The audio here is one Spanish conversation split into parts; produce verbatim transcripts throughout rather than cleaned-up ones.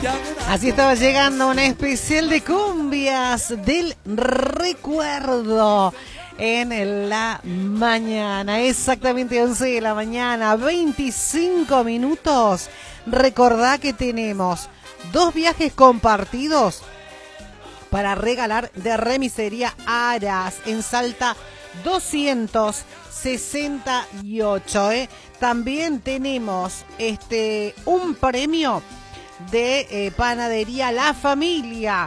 Así estaba llegando una especial de cumbias del recuerdo en la mañana, exactamente once de la mañana, veinticinco minutos. Recordá que tenemos dos viajes compartidos para regalar de Remisería Aras en Salta doscientos sesenta y ocho. ¿eh? También tenemos este un premio de eh, Panadería La Familia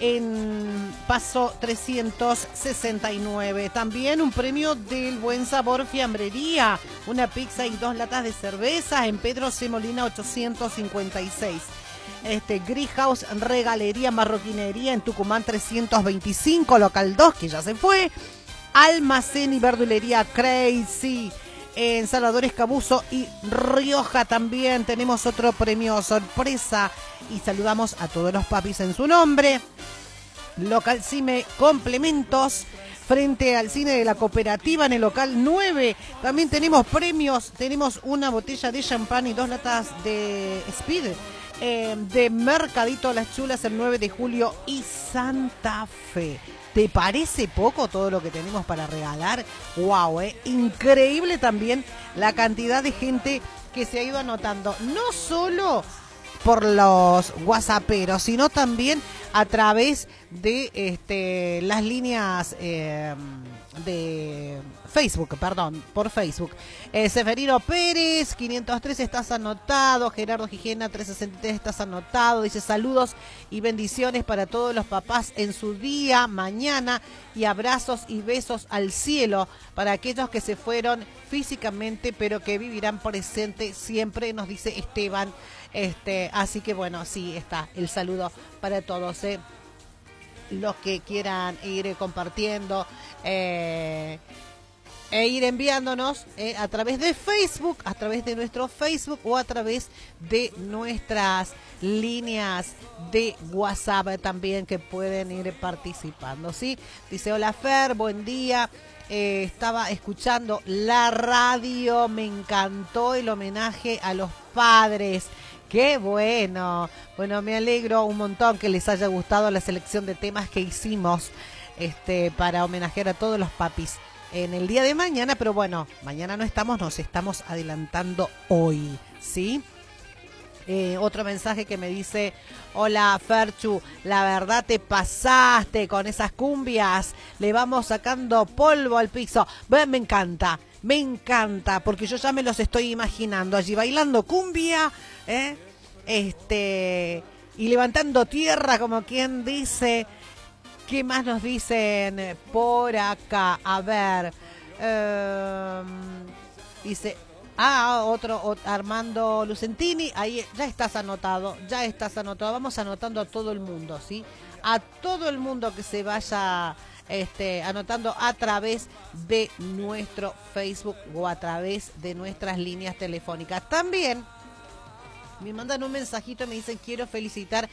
en Paso trescientos sesenta y nueve. También un premio del Buen Sabor Fiambrería, una pizza y dos latas de cerveza en Pedro C. Molina ochocientos cincuenta y seis. Este Greenhouse Regalería Marroquinería en Tucumán trescientos veinticinco, local dos, que ya se fue. Almacén y verdulería Crazy en Salvador Escabuzo y Rioja. También tenemos otro premio sorpresa y saludamos a todos los papis en su nombre. Local Cime Complementos frente al cine de la cooperativa en el local nueve. También tenemos premios, tenemos una botella de champán y dos latas de Speed eh, de Mercadito Las Chulas el nueve de julio y Santa Fe. ¿Te parece poco todo lo que tenemos para regalar? ¡Wow! ¿eh? Increíble también la cantidad de gente que se ha ido anotando, no solo por los whatsapperos, sino también a través de este, las líneas eh, de Facebook, perdón, por Facebook. Eh, Seferino Pérez, quinientos tres, estás anotado. Gerardo Gijena, trescientos sesenta y tres, estás anotado. Dice saludos y bendiciones para todos los papás en su día, mañana, y abrazos y besos al cielo para aquellos que se fueron físicamente, pero que vivirán presente siempre, nos dice Esteban. Este, así que bueno, sí, está el saludo para todos, ¿eh? Los que quieran ir compartiendo eh, e ir enviándonos eh, a través de Facebook, a través de nuestro Facebook o a través de nuestras líneas de WhatsApp también, que pueden ir participando, ¿sí? Dice, hola Fer, buen día. Eh, estaba escuchando la radio, me encantó el homenaje a los padres. ¡Qué bueno! Bueno, me alegro un montón que les haya gustado la selección de temas que hicimos este, para homenajear a todos los papis en el día de mañana, pero bueno, mañana no estamos, nos estamos adelantando hoy, ¿sí? Eh, otro mensaje que me dice, hola Ferchu, la verdad te pasaste con esas cumbias, le vamos sacando polvo al piso. Bueno, me encanta. Me encanta, porque yo ya me los estoy imaginando allí bailando cumbia, ¿eh? este, y levantando tierra, como quien dice. ¿Qué más nos dicen por acá? A ver, eh, dice, ah, otro, otro, Armando Lucentini, ahí ya estás anotado, ya estás anotado. Vamos anotando a todo el mundo, ¿sí? A todo el mundo que se vaya Este, anotando a través de nuestro Facebook o a través de nuestras líneas telefónicas. También me mandan un mensajito y me dicen, quiero felicitar